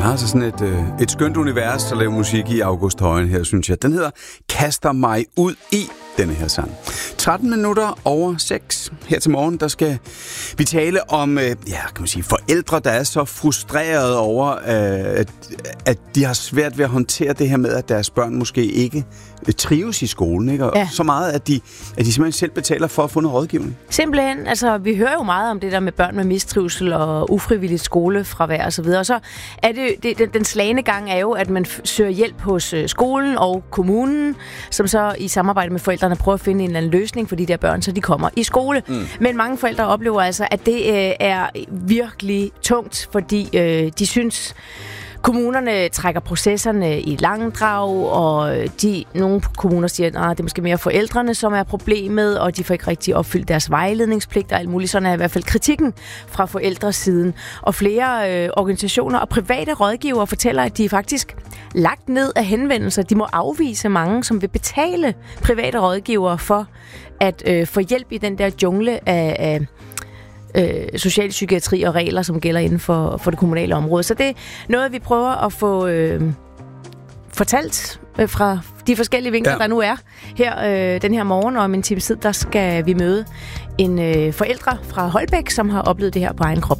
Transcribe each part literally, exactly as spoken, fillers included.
har altså sådan et, øh, et skønt univers at lave musik i, August Højen her, synes jeg. Den hedder Kaster mig ud i, denne her sang. tretten minutter over seks. Her til morgen, der skal vi tale om, øh, ja, kan man sige, forældre, der er så frustrerede over, øh, at, at de har svært ved at håndtere det her med, at deres børn måske ikke øh, trives i skolen, ikke? Og ja. så meget, at de, at de simpelthen selv betaler for at få noget rådgivning. Simpelthen, altså vi hører jo meget om det der med børn med mistrivsel og ufrivilligt skolefravær og så videre. Og så er det, det den, den slagne gang er jo, at man f- søger hjælp hos øh, skolen og kommunen, som så i samarbejde med forældrene prøver at finde en eller anden løsning for de der børn, så de kommer i skole. Mm. Men mange forældre oplever altså, at det øh, er virkelig tungt, fordi øh, de synes, kommunerne trækker processerne i langdrag, og de, nogle kommuner siger, at det er måske mere forældrene, som er problemet, og de får ikke rigtig opfyldt deres vejledningspligt og alt muligt. Sådan er i hvert fald kritikken fra forældresiden. Og flere øh, organisationer og private rådgivere fortæller, at de er faktisk lagt ned af henvendelser. De må afvise mange, som vil betale private rådgivere for at øh, få hjælp i den der jungle af, af Øh, socialpsykiatri og regler, som gælder inden for, for det kommunale område. Så det er noget, vi prøver at få øh, fortalt øh, fra de forskellige vinkler, ja. der nu er her øh, den her morgen. Og om en times tid, der skal vi møde en øh, forældre fra Holbæk, som har oplevet det her på egen krop.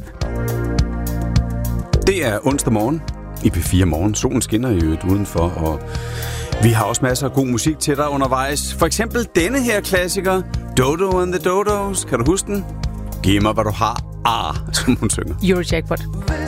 Det er onsdag morgen i P fire Morgen. Solen skinner i øvrigt udenfor, og vi har også masser af god musik til dig undervejs. For eksempel denne her klassiker, Dodo and the Dodos. Kan du huske den? Giv mig, hvad du har. Ah, som hun synger. Eurojackpot.